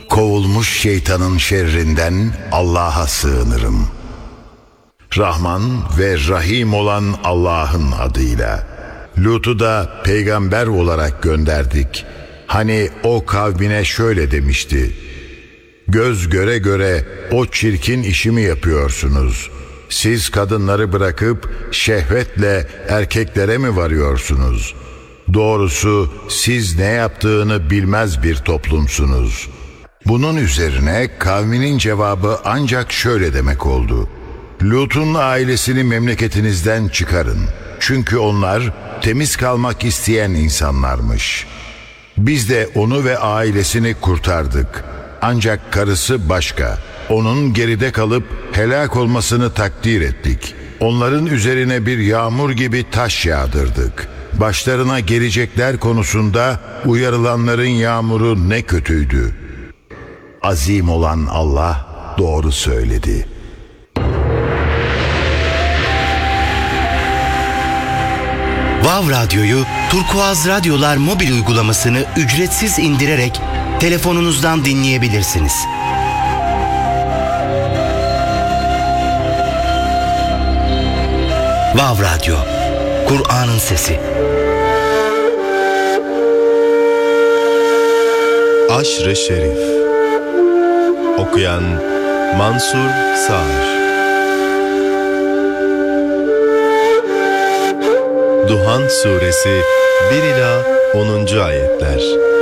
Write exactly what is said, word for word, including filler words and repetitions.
Kovulmuş şeytanın şerrinden Allah'a sığınırım. Rahman ve Rahim olan Allah'ın adıyla. Lut'u da peygamber olarak gönderdik. Hani o kavmine şöyle demişti: göz göre göre o çirkin işimi yapıyorsunuz. Siz kadınları bırakıp şehvetle erkeklere mi varıyorsunuz? Doğrusu siz ne yaptığını bilmez bir toplumsunuz. Bunun üzerine kavminin cevabı ancak şöyle demek oldu: Lut'un ailesini memleketinizden çıkarın. Çünkü onlar temiz kalmak isteyen insanlarmış. Biz de onu ve ailesini kurtardık. Ancak karısı başka. Onun geride kalıp helak olmasını takdir ettik. Onların üzerine bir yağmur gibi taş yağdırdık. Başlarına gelecekler konusunda uyarılanların yağmuru ne kötüydü. Azim olan Allah doğru söyledi. Vav Radyo'yu Turkuaz Radyolar mobil uygulamasını ücretsiz indirerek telefonunuzdan dinleyebilirsiniz. Vav Radyo, Kur'an'ın sesi. Aşr-ı Şerif. Okuyan Mansur Sağır. Duhan Suresi bir ila onuncu ayetler.